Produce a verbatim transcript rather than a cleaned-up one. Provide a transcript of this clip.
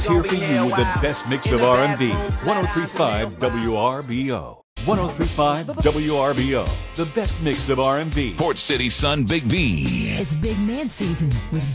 Here for you with the best mix of R and B. one oh three point five W R B O. one oh three point five W R B O. The best mix of R and B. Port City Sun Big B. It's big man season with